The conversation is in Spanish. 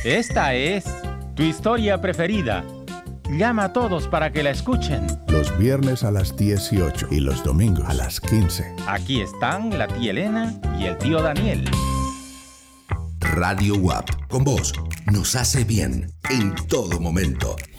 Esta es tu historia preferida. Llama a todos para que la escuchen. Los viernes a las 18 y los domingos a las 15. Aquí están la tía Elena y el tío Daniel. Radio WAP, con vos, nos hace bien en todo momento.